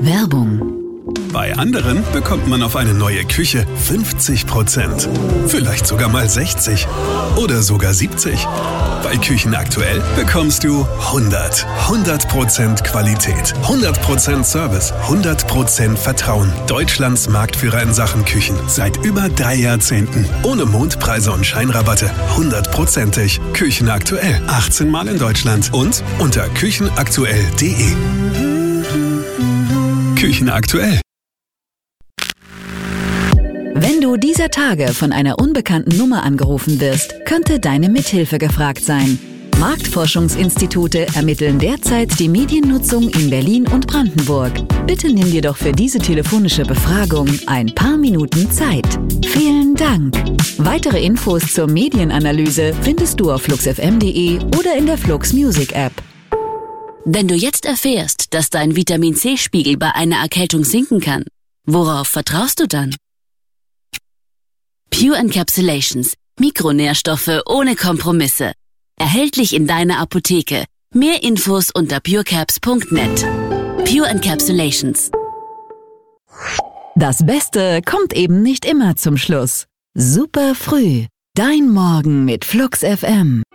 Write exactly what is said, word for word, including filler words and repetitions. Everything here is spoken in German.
Werbung. Bei anderen bekommt man auf eine neue Küche fünfzig Prozent. Vielleicht sogar mal sechzig. Oder sogar siebzig. Bei Küchen aktuell bekommst du hundert. hundert Prozent Qualität, hundert Prozent Service, hundert Prozent Vertrauen. Deutschlands Marktführer in Sachen Küchen. Seit über drei Jahrzehnten. Ohne Mondpreise und Scheinrabatte. hundertprozentig. Küchen aktuell. achtzehn Mal in Deutschland. Und unter küchenaktuell punkt de. Küchen aktuell. Wenn du dieser Tage von einer unbekannten Nummer angerufen wirst, könnte deine Mithilfe gefragt sein. Marktforschungsinstitute ermitteln derzeit die Mediennutzung in Berlin und Brandenburg. Bitte nimm dir doch für diese telefonische Befragung ein paar Minuten Zeit. Vielen Dank. Weitere Infos zur Medienanalyse findest du auf flux f m punkt de oder in der Flux Music App. Wenn du jetzt erfährst, dass dein Vitamin-C-Spiegel bei einer Erkältung sinken kann, worauf vertraust du dann? Pure Encapsulations. Mikronährstoffe ohne Kompromisse. Erhältlich in deiner Apotheke. Mehr Infos unter purecaps punkt net. Pure Encapsulations. Das Beste kommt eben nicht immer zum Schluss. Super früh. Dein Morgen mit Flux F M.